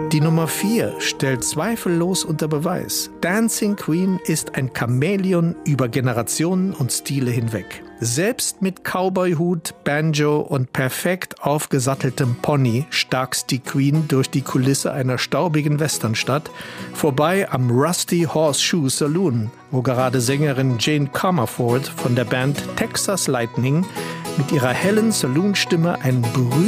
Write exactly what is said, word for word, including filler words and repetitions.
Die Nummer vier stellt zweifellos unter Beweis: Dancing Queen ist ein Chamäleon über Generationen und Stile hinweg. Selbst mit Cowboyhut, Banjo und perfekt aufgesatteltem Pony starkst die Queen durch die Kulisse einer staubigen Westernstadt, vorbei am Rusty Horseshoe Saloon, wo gerade Sängerin Jane Comerford von der Band Texas Lightning mit ihrer hellen Saloonstimme ein berühmtes